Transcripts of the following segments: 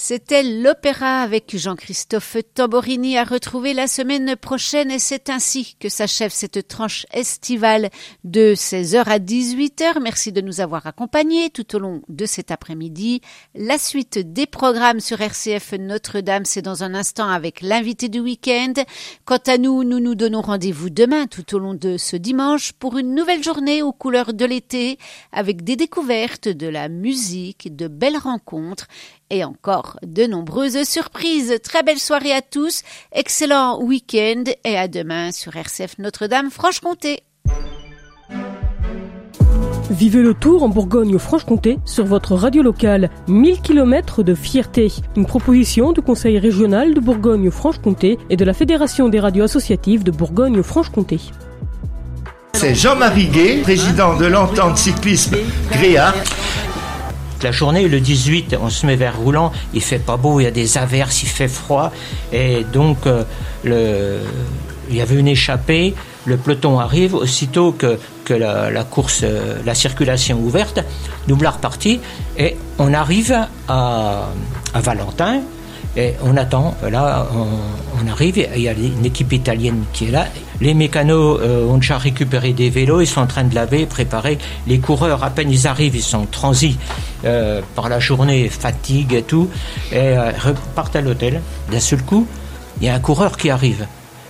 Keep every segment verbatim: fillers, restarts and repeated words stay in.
C'était l'opéra avec Jean-Christophe Tamborini à retrouver la semaine prochaine et c'est ainsi que s'achève cette tranche estivale de seize heures à dix-huit heures. Merci de nous avoir accompagnés tout au long de cet après-midi. La suite des programmes sur R C F Notre-Dame, c'est dans un instant avec l'invité du week-end. Quant à nous, nous nous donnons rendez-vous demain tout au long de ce dimanche pour une nouvelle journée aux couleurs de l'été avec des découvertes, de la musique, de belles rencontres et encore de nombreuses surprises. Très belle soirée à tous, excellent week-end et à demain sur R C F Notre-Dame Franche-Comté. Vivez le tour en Bourgogne-Franche-Comté sur votre radio locale. mille kilomètres de fierté. Une proposition du Conseil régional de Bourgogne-Franche-Comté et de la Fédération des radios associatives de Bourgogne-Franche-Comté. C'est Jean-Marie Gué, président de l'entente cyclisme Gréa. La journée, le dix-huit, on se met vers Roulant, il fait pas beau, il y a des averses, il fait froid, et donc euh, le, il y avait une échappée, le peloton arrive, aussitôt que, que la, la course, euh, la circulation ouverte, nous voilà repartis, et on arrive à, à Valentin, et on attend, là, on, on arrive, il y a une équipe italienne qui est là. Les mécanos euh, ont déjà récupéré des vélos, ils sont en train de laver, préparer. Les coureurs, à peine ils arrivent, ils sont transis euh, par la journée, fatigue et tout, et euh, repartent à l'hôtel. D'un seul coup, il y a un coureur qui arrive,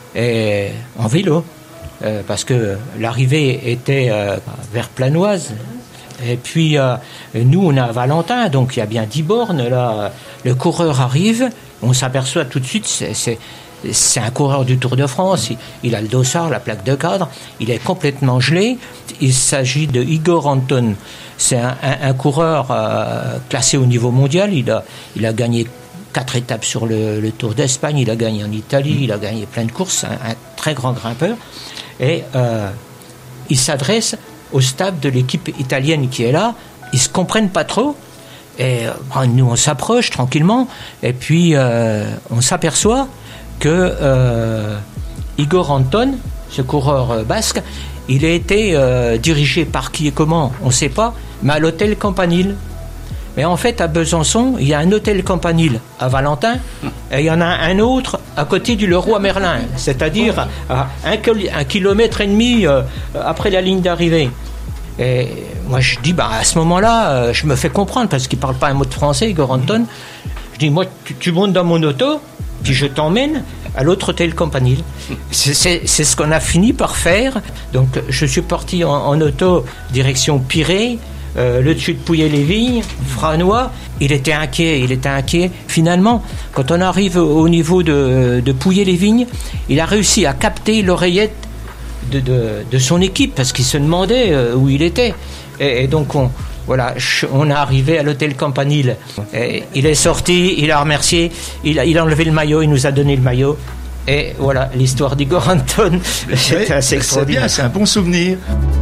et, en vélo, euh, parce que l'arrivée était euh, vers Planoise. Et puis, euh, nous, on est à Valentin, donc il y a bien dix bornes, là. Le coureur arrive, on s'aperçoit tout de suite, c'est, c'est, c'est un coureur du Tour de France, il, il a le dossard, la plaque de cadre, il est complètement gelé. Il s'agit de Igor Anton. C'est un, un, un coureur euh, classé au niveau mondial, il a, il a gagné quatre étapes sur le, le Tour d'Espagne, il a gagné en Italie, il a gagné plein de courses, un, un très grand grimpeur. Et euh, il s'adresse au stade de l'équipe italienne qui est là, ils se comprennent pas trop, et ben, nous on s'approche tranquillement, et puis euh, on s'aperçoit que euh, Igor Anton, ce coureur basque, il a été euh, dirigé par qui et comment, on ne sait pas, mais à l'hôtel Campanile. Mais en fait, à Besançon, il y a un hôtel Campanile à Valentin, et il y en a un autre à côté du Leroy Merlin, c'est-à-dire à un, un kilomètre et demi euh, après la ligne d'arrivée. Et moi, je dis, bah, à ce moment-là, euh, je me fais comprendre, parce qu'il ne parle pas un mot de français, Igor Anton. Je dis, moi, tu, tu montes dans mon auto, puis je t'emmène à l'autre hôtel Campanile. C'est, c'est, c'est ce qu'on a fini par faire. Donc, je suis parti en, en auto, direction Pirée, Euh, le dessus de Pouilly-les-Vignes, Franois, il était inquiet, il était inquiet. Finalement, quand on arrive au niveau de, de Pouilly-les-Vignes, il a réussi à capter l'oreillette de, de, de son équipe, parce qu'il se demandait euh, où il était. Et, et donc, on, voilà, on est arrivé à l'hôtel Campanile. Et il est sorti, il a remercié, il a, il a enlevé le maillot, il nous a donné le maillot. Et voilà, l'histoire d'Igor Anton, c'était oui, assez extraordinaire. C'est bien, c'est un bon souvenir.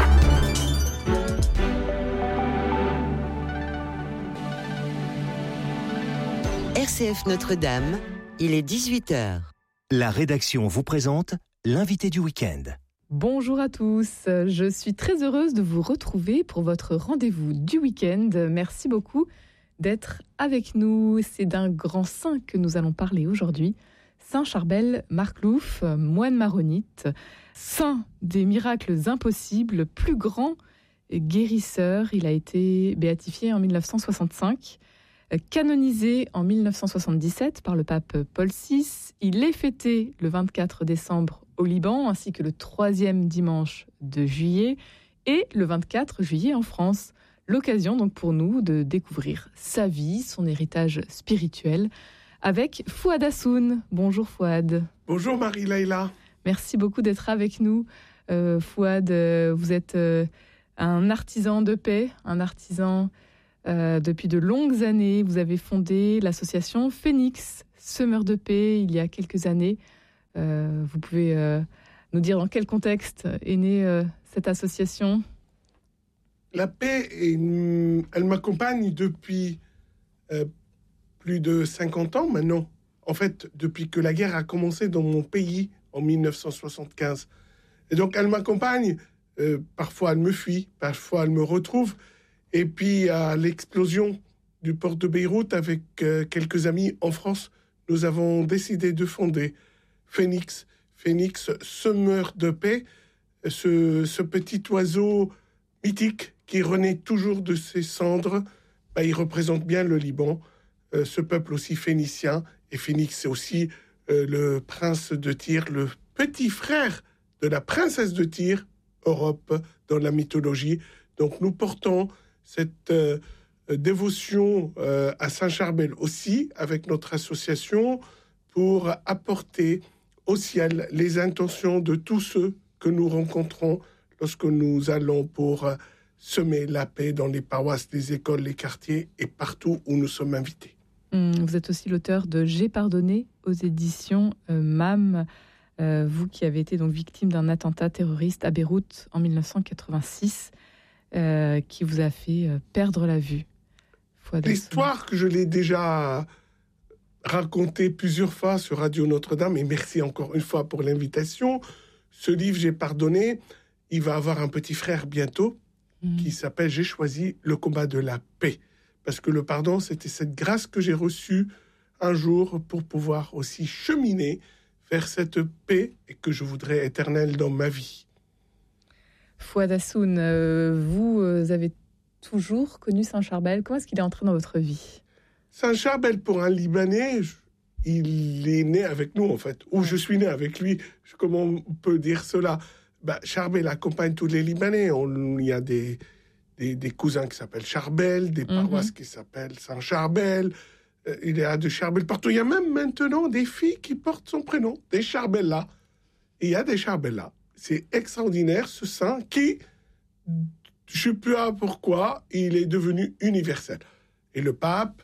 R C F Notre-Dame, il est dix-huit heures. La rédaction vous présente l'invité du week-end. Bonjour à tous, je suis très heureuse de vous retrouver pour votre rendez-vous du week-end. Merci beaucoup d'être avec nous. C'est d'un grand saint que nous allons parler aujourd'hui. Saint Charbel Marclouf, moine maronite, saint des miracles impossibles, plus grand guérisseur. Il a été béatifié en dix-neuf cent soixante-cinq. Canonisé en dix-neuf cent soixante-dix-sept par le pape Paul six, il est fêté le vingt-quatre décembre au Liban, ainsi que le troisième dimanche de juillet et le vingt-quatre juillet en France. L'occasion donc pour nous de découvrir sa vie, son héritage spirituel, avec Fouad Hassoun. Bonjour Fouad. Bonjour Marie-Laïla. Merci beaucoup d'être avec nous. Euh, Fouad, euh, vous êtes euh, un artisan de paix, un artisan... Euh, depuis de longues années, vous avez fondé l'association Phénix, Semeur de paix, il y a quelques années. Euh, vous pouvez euh, nous dire dans quel contexte est née euh, cette association ? La paix, est, elle m'accompagne depuis euh, plus de cinquante ans maintenant. En fait, depuis que la guerre a commencé dans mon pays en dix-neuf cent soixante-quinze. Et donc, elle m'accompagne. Euh, parfois, elle me fuit, parfois, elle me retrouve. Et puis, à l'explosion du port de Beyrouth, avec euh, quelques amis en France, nous avons décidé de fonder Phénix. Phénix, semeur de paix, ce, ce petit oiseau mythique qui renaît toujours de ses cendres. Bah, il représente bien le Liban, euh, ce peuple aussi phénicien. Et Phénix, c'est aussi euh, le prince de Tyr, le petit frère de la princesse de Tyr, Europe, dans la mythologie. Donc nous portons cette euh, dévotion euh, à Saint-Charbel aussi, avec notre association, pour apporter au ciel les intentions de tous ceux que nous rencontrons lorsque nous allons pour euh, semer la paix dans les paroisses, les écoles, les quartiers et partout où nous sommes invités. Vous êtes aussi l'auteur de J'ai pardonné aux éditions euh, M A M. Euh, vous qui avez été donc victime d'un attentat terroriste à Beyrouth en mille neuf cent quatre-vingt-six, euh, qui vous a fait euh, perdre la vue. L'histoire que je l'ai déjà racontée plusieurs fois sur Radio Notre-Dame, et merci encore une fois pour l'invitation. Ce livre, J'ai pardonné, il va avoir un petit frère bientôt, mmh. qui s'appelle J'ai choisi le combat de la paix. Parce que le pardon, c'était cette grâce que j'ai reçue un jour pour pouvoir aussi cheminer vers cette paix et que je voudrais éternelle dans ma vie. Fouad Hassoun, euh, vous avez toujours connu Saint-Charbel. Comment est-ce qu'il est entré dans votre vie ? Saint-Charbel, pour un Libanais, il est né avec nous, en fait. Ou je suis né avec lui. Comment on peut dire cela ? bah, Charbel accompagne tous les Libanais. On, il y a des, des, des cousins qui s'appellent Charbel, des paroisses mm-hmm. qui s'appellent Saint-Charbel. Il y a de Charbel partout. Il y a même maintenant des filles qui portent son prénom, des Charbella. Il y a des Charbella. C'est extraordinaire, ce saint qui, je ne sais pas pourquoi, il est devenu universel. Et le pape,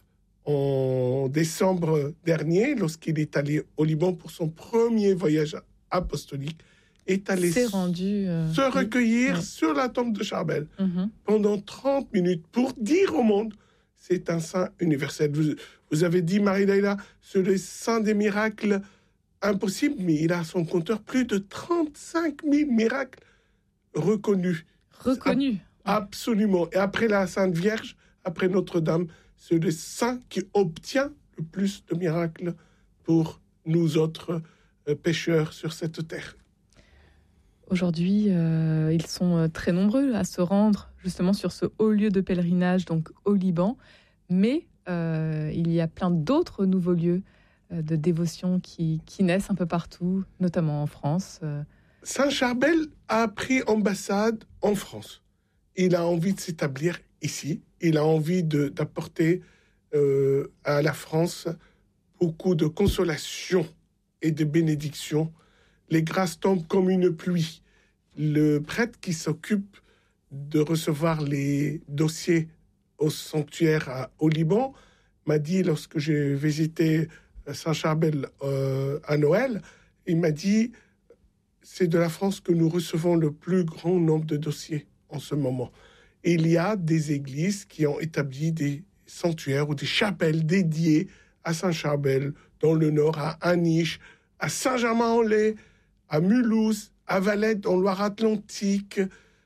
en décembre dernier, lorsqu'il est allé au Liban pour son premier voyage apostolique, est allé s'est rendu, euh... se recueillir oui. sur la tombe de Charbel mm-hmm. pendant trente minutes pour dire au monde c'est un saint universel. Vous, vous avez dit, Marie-Laïla, c'est le saint des miracles impossibles, mais il a à son compteur plus de trente-cinq mille miracles reconnus. Reconnus. A- absolument. Et après la Sainte Vierge, après Notre-Dame, c'est le saint qui obtient le plus de miracles pour nous autres euh, pécheurs sur cette terre. Aujourd'hui, euh, ils sont très nombreux à se rendre justement sur ce haut lieu de pèlerinage, donc au Liban. Mais euh, il y a plein d'autres nouveaux lieux euh, de dévotion qui, qui naissent un peu partout, notamment en France. Euh. Saint-Charbel a pris ambassade en France. Il a envie de s'établir ici. Il a envie de, d'apporter euh, à la France beaucoup de consolation et de bénédiction. Les grâces tombent comme une pluie. Le prêtre qui s'occupe de recevoir les dossiers au sanctuaire à, au Liban m'a dit, lorsque j'ai visité Saint-Charbel euh, à Noël, il m'a dit, c'est de la France que nous recevons le plus grand nombre de dossiers en ce moment. Et il y a des églises qui ont établi des sanctuaires ou des chapelles dédiées à Saint-Charbel, dans le nord, à Aniche, à Saint-Germain-en-Laye, à Mulhouse, à Valette, en Loire-Atlantique.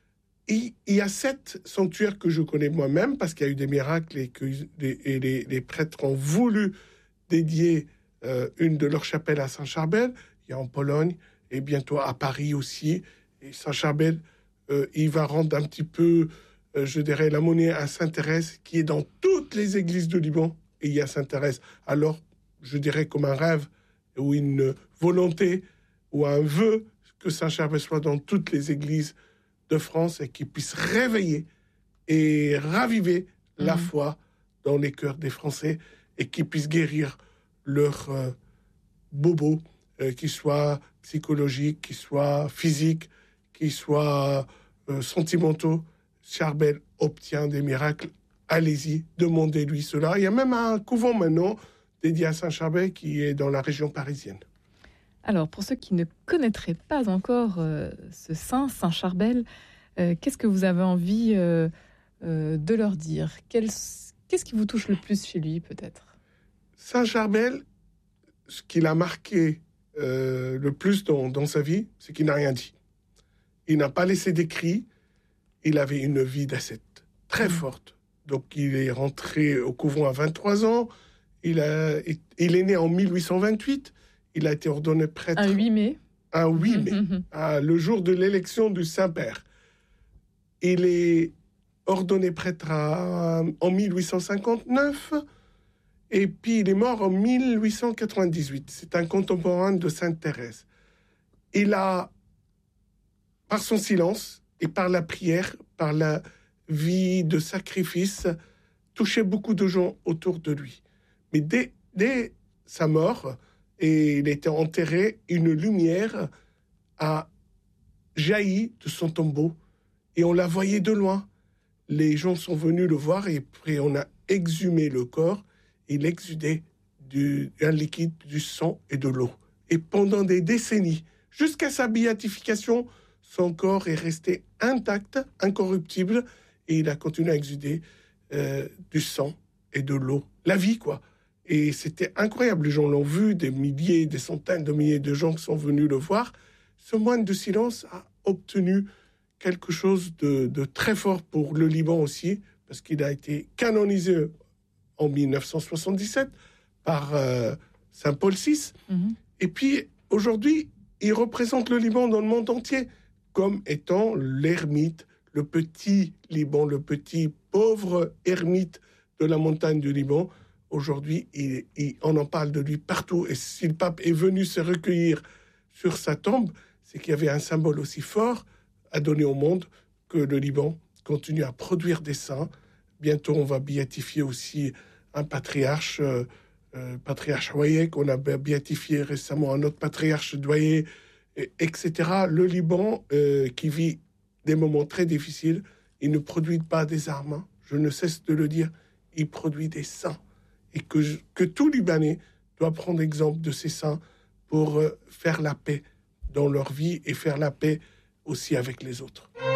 Et il y a sept sanctuaires que je connais moi-même, parce qu'il y a eu des miracles et que les, et les, les prêtres ont voulu dédier euh, une de leurs chapelles à Saint-Charbel. Il y a en Pologne, et bientôt à Paris aussi. Et Saint-Charbel, euh, il va rendre un petit peu, euh, je dirais, la monnaie à Sainte-Thérèse, qui est dans toutes les églises de Liban. Et il y a Sainte-Thérèse. Alors, je dirais comme un rêve, ou une volonté, ou un vœu, que Saint-Charbel soit dans toutes les églises de France et qu'il puisse réveiller et raviver mmh. la foi dans les cœurs des Français et qu'il puisse guérir leurs euh, bobos, euh, qu'ils soient psychologiques, qu'ils soient physiques, qu'ils soient euh, sentimentaux. Charbel obtient des miracles. Allez-y, demandez-lui cela. Il y a même un couvent maintenant dédié à Saint-Charbel qui est dans la région parisienne. Alors, pour ceux qui ne connaîtraient pas encore euh, ce saint, Saint-Charbel, euh, qu'est-ce que vous avez envie euh, euh, de leur dire ? Quel, Qu'est-ce qui vous touche le plus chez lui, peut-être ? Saint-Charbel, ce qui l'a marqué euh, le plus dans, dans sa vie, c'est qu'il n'a rien dit. Il n'a pas laissé d'écrit. Il avait une vie d'ascète très mmh. forte, Donc, il est rentré au couvent à vingt-trois ans. Il, a, il est né en mille huit cent vingt-huit. Il a été ordonné prêtre... Un huit mai. Un huit mai, à, le jour de l'élection du Saint-Père. Il est ordonné prêtre à, en mille huit cent cinquante-neuf, et puis il est mort en mille huit cent quatre-vingt-dix-huit. C'est un contemporain de Sainte Thérèse. Il a, par son silence et par la prière, par la vie de sacrifice, touché beaucoup de gens autour de lui. Mais dès, dès sa mort, et il était enterré, une lumière a jailli de son tombeau, et on la voyait de loin. Les gens sont venus le voir, et puis on a exhumé le corps. Il exudait du, un liquide, du sang et de l'eau. Et pendant des décennies, jusqu'à sa béatification, son corps est resté intact, incorruptible, et il a continué à exuder euh, du sang et de l'eau. La vie, quoi. Et c'était incroyable. Les gens l'ont vu, des milliers, des centaines de milliers de gens sont venus le voir. Ce moine de silence a obtenu quelque chose de, de très fort pour le Liban aussi, parce qu'il a été canonisé en mille neuf cent soixante-dix-sept par euh, Saint Paul six. Mm-hmm. Et puis, aujourd'hui, il représente le Liban dans le monde entier comme étant l'ermite, le petit Liban, le petit pauvre ermite de la montagne du Liban. Aujourd'hui, il, il, on en parle de lui partout. Et si le pape est venu se recueillir sur sa tombe, c'est qu'il y avait un symbole aussi fort à donner au monde que le Liban continue à produire des saints. Bientôt, on va béatifier aussi un patriarche, euh, euh, patriarche Douaye, qu'on a béatifié récemment, un autre patriarche Douaye, et, etc. Le Liban, euh, qui vit des moments très difficiles, il ne produit pas des armes. Je ne cesse de le dire, il produit des saints. Et que, je, que tout Libanais doit prendre exemple de ces saints pour euh, faire la paix dans leur vie et faire la paix aussi avec les autres.